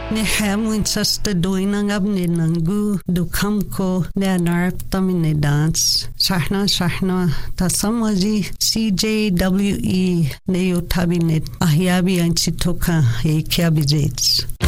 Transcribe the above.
Ne hamwyn sasta doin ang abni nangu do kamko ne anarp tamine dance. Sahna ta samwaji CJWE ne yo tabinet ahyabi anchitoka e kiabijets.